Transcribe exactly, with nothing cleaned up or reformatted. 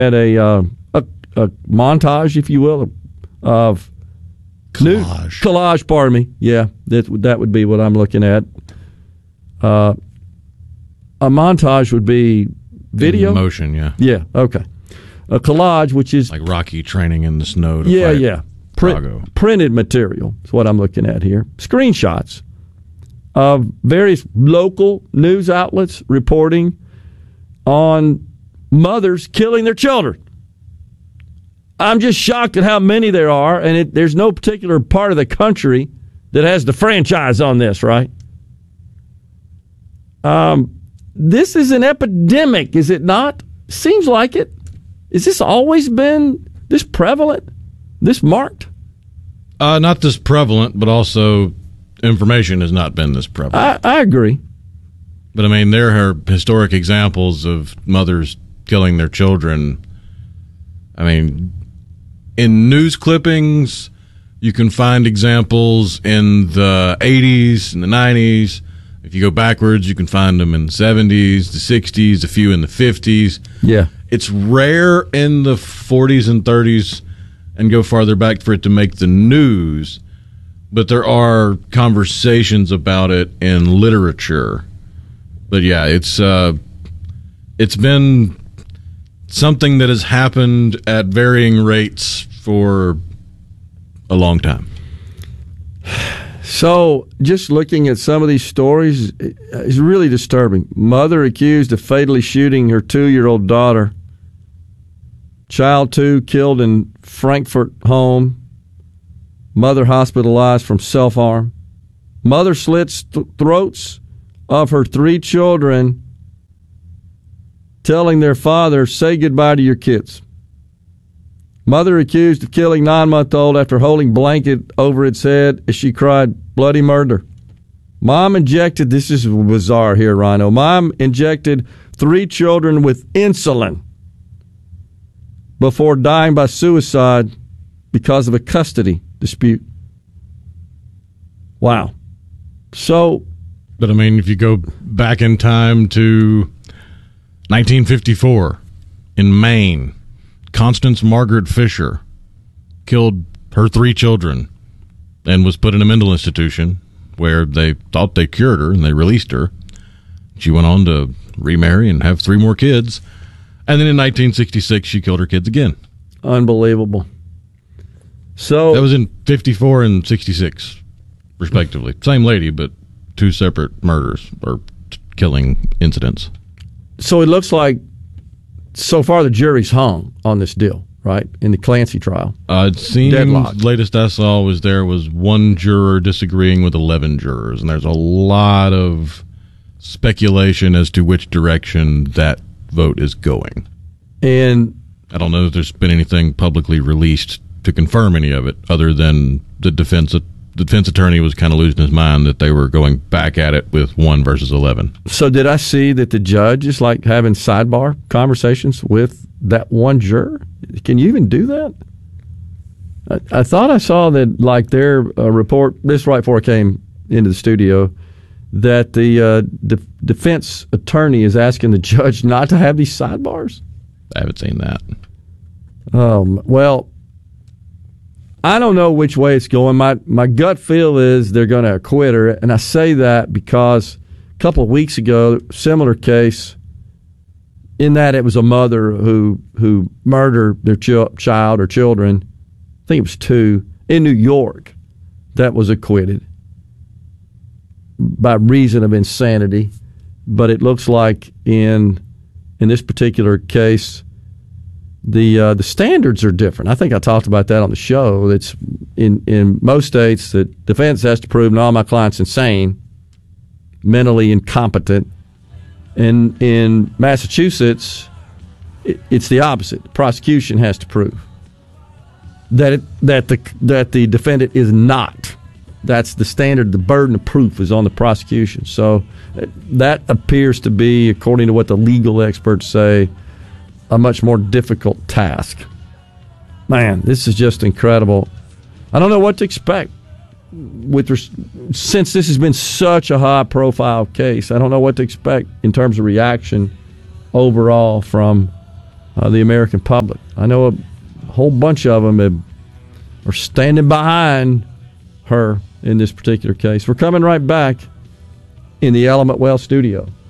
at a, uh, a a montage, if you will, of collage. New, collage. Pardon me. Yeah, that that would be what I'm looking at. Uh, a montage would be video in motion. Yeah, yeah. Okay, a collage, which is like Rocky training in the snow. To yeah, fight yeah. Print, printed material is what I'm looking at here. Screenshots of various local news outlets reporting on mothers killing their children. I'm just shocked at how many there are, and it, there's no particular part of the country that has the franchise on this, right? Um, this is an epidemic, is it not? Seems like it. Has this always been this prevalent, this marked? Uh, not this prevalent, but also information has not been this prevalent. I, I agree. But, I mean, there are historic examples of mothers killing their children. I mean, in news clippings, you can find examples in the eighties and the nineties. If you go backwards, you can find them in the seventies, the sixties, a few in the fifties. Yeah. It's rare in the forties and thirties and go farther back for it to make the news, but there are conversations about it in literature. But yeah, it's uh, it's been something that has happened at varying rates for a long time. So, just looking at some of these stories is really disturbing. Mother accused of fatally shooting her two-year-old daughter. Child two killed in Frankfurt home. Mother hospitalized from self-harm. Mother slits th- throats of her three children, telling their father, say goodbye to your kids. Mother accused of killing nine-month-old after holding blanket over its head as she cried bloody murder. Mom injected, this is bizarre here, Rhino. Mom injected three children with insulin before dying by suicide because of a custody dispute. Wow. So, but I mean, if you go back in time to nineteen fifty-four in Maine, Constance Margaret Fisher killed her three children and was put in a mental institution where they thought they cured her and they released her. She went on to remarry and have three more kids. And then in nineteen sixty-six, she killed her kids again. Unbelievable. So that was in fifty-four and sixty-six, respectively. Same lady, but two separate murders or killing incidents. So it looks like so far the jury's hung on this deal, right, in the Clancy trial. Uh, it seems Deadlocked. Latest I saw was there was one juror disagreeing with eleven jurors, and there's a lot of speculation as to which direction that vote is going. And I don't know if there's been anything publicly released to confirm any of it, other than the defense the defense attorney was kind of losing his mind that they were going back at it with one versus eleven. So did I see that the judge is like having sidebar conversations with that one juror? Can you even do that? I, I thought I saw that, like, their uh, report, this right before I came into the studio, that the uh, de- defense attorney is asking the judge not to have these sidebars. I haven't seen that. Um, well, I don't know which way it's going. My my gut feel is they're going to acquit her, and I say that because a couple of weeks ago, similar case, in that it was a mother who who murdered their ch- child or children, I think it was two, in New York, that was acquitted by reason of insanity. But it looks like in in this particular case, the uh, the standards are different. I think I talked about that on the show. It's in, in most states that defense has to prove, no, my client's insane, mentally incompetent. And in Massachusetts, it, it's the opposite. The prosecution has to prove that it, that the that the defendant is not. That's the standard. The burden of proof is on the prosecution. So that appears to be, according to what the legal experts say, a much more difficult task. Man, this is just incredible. I don't know what to expect with res- since this has been such a high-profile case. I don't know what to expect in terms of reaction overall from uh, the American public. I know a whole bunch of them have, are standing behind her in this particular case. We're coming right back in the Element Wealth studio.